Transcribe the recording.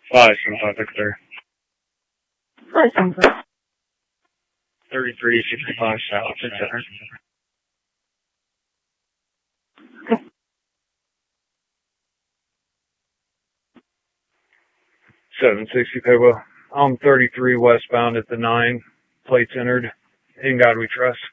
575 Victor. 575. 3365 South, etc. 760 Pebble. 33 westbound at the 9. Plates entered. In God we trust.